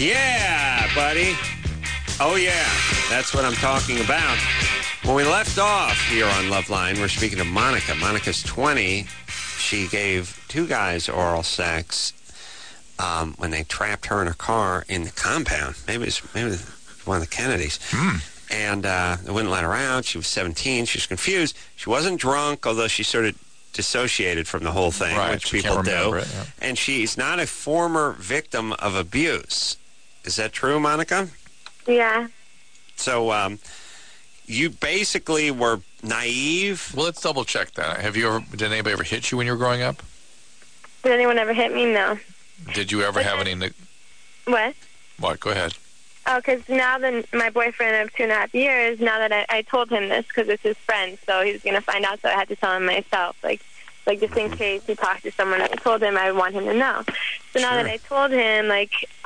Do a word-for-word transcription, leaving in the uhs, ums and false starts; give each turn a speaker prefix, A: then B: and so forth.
A: Yeah, buddy. Oh, yeah. That's what I'm talking about. When we left off here on Loveline, we're speaking to Monica. Monica's twenty. She gave two guys oral sex um, when they trapped her in a car in the compound. Maybe it's maybe it was one of the Kennedys.
B: Mm.
A: And uh, they wouldn't let her out. She was seventeen. She was confused. She wasn't drunk, although she sort of dissociated from the whole thing,
B: Right,
A: which
B: she
A: people
B: can't
A: do.
B: remember it, yeah.
A: And she's not a former victim of abuse. Is that true, Monica?
C: Yeah.
A: So um, you basically were naive.
B: Well, let's double check that. Have you ever? Did anybody ever hit you when you were growing up?
C: Did anyone ever hit me? No.
B: Did you ever have any?
C: What?
B: What? Go ahead.
C: Oh, because now that my boyfriend of two and a half years, now that I, I told him this, because it's his friend, so he's going to find out, so I had to tell him myself. Like, like just in case he talked to someone, I told him I want him to know. So now
A: Sure.
C: that I told him, like,